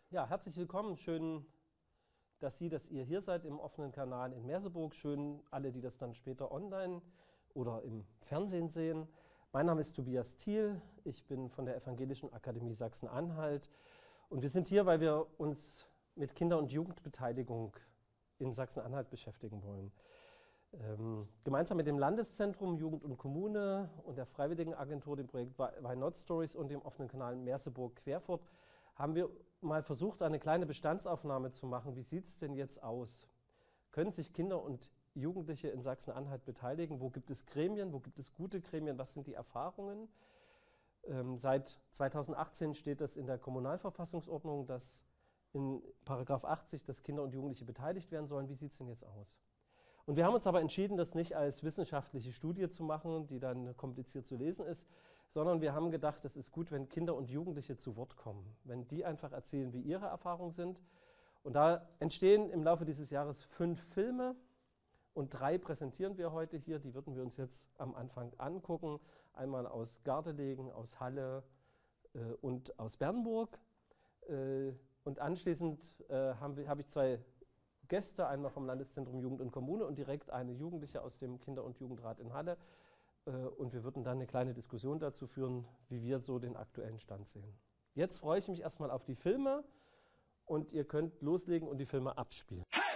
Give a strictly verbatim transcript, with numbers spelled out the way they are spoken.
Ja, herzlich willkommen. Schön, dass Sie, dass ihr hier seid im offenen Kanal in Merseburg. Schön, alle, die das dann später online oder im Fernsehen sehen. Mein Name ist Tobias Thiel. Ich bin von der Evangelischen Akademie Sachsen-Anhalt. Und wir sind hier, weil wir uns mit Kinder- und Jugendbeteiligung in Sachsen-Anhalt beschäftigen wollen. Ähm, gemeinsam mit dem Landeszentrum Jugend und Kommune und der Freiwilligenagentur, dem Projekt Why Not Stories und dem offenen Kanal Merseburg-Querfurt haben wir mal versucht, eine kleine Bestandsaufnahme zu machen. Wie sieht es denn jetzt aus? Können sich Kinder und Jugendliche in Sachsen-Anhalt beteiligen? Wo gibt es Gremien? Wo gibt es gute Gremien? Was sind die Erfahrungen? Ähm, seit zweitausendachtzehn steht das in der Kommunalverfassungsordnung, dass in Paragraph achtzig, dass Kinder und Jugendliche beteiligt werden sollen. Wie sieht es denn jetzt aus? Und wir haben uns aber entschieden, das nicht als wissenschaftliche Studie zu machen, die dann kompliziert zu lesen ist, sondern wir haben gedacht, es ist gut, wenn Kinder und Jugendliche zu Wort kommen, wenn die einfach erzählen, wie ihre Erfahrungen sind. Und da entstehen im Laufe dieses Jahres fünf Filme und drei präsentieren wir heute hier, die würden wir uns jetzt am Anfang angucken. Einmal aus Gardelegen, aus Halle äh, und aus Bernburg. Äh, und anschließend äh, habe hab ich zwei Gäste, einmal vom Landeszentrum Jugend und Kommune und direkt eine Jugendliche aus dem Kinder- und Jugendrat in Halle. Und wir würden dann eine kleine Diskussion dazu führen, wie wir so den aktuellen Stand sehen. Jetzt freue ich mich erstmal auf die Filme und ihr könnt loslegen und die Filme abspielen. Hey!